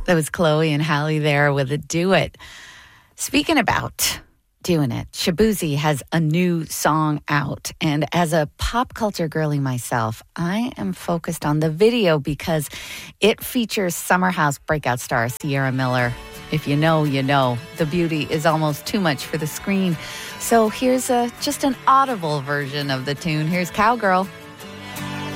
That was Chloe and Halle there with a Do It. Speaking about doing it, Shaboozey has a new song out. And as a pop culture girly myself, I am focused on the video because it features Summer House breakout star Sierra Miller. If you know, you know. The beauty is almost too much for the screen. So here's just an audible version of the tune. Here's Cowgirl.